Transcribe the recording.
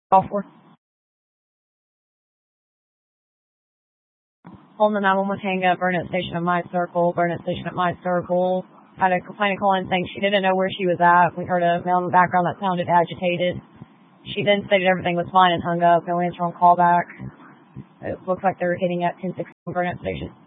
Call for. On the 911 hang up, Burnett Station at my circle, Burnett Station at my circle. Had a complainant call in saying she didn't know where she was at. We heard a male in the background that sounded agitated. She then stated everything was fine and hung up. No answer on callback. It looks like they were hitting at 1060 Burnett Station.